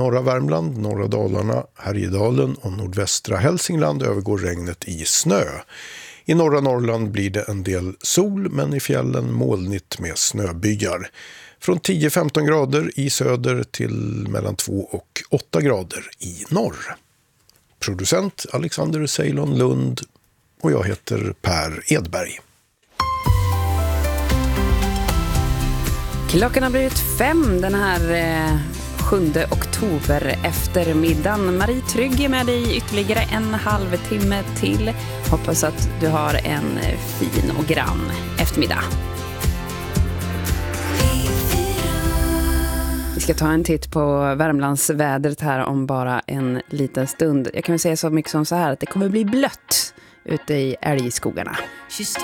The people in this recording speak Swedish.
norra Värmland, norra Dalarna, Härjedalen och nordvästra Hälsingland övergår regnet i snö. I norra Norrland blir det en del sol, men i fjällen molnigt med snöbyar. Från 10-15 grader i söder till mellan 2 och 8 grader i norr. Producent Alexander Ceylon Lund och jag heter Per Edberg. Klockan har blivit 5 den här 7 oktober eftermiddagen. Marie Trygg är med dig ytterligare en halvtimme till. Hoppas att du har en fin och grann eftermiddag. Vi ska ta en titt på Värmlandsvädret här om bara en liten stund. Jag kan väl säga så mycket som så här att det kommer bli blött ute i älgskogarna.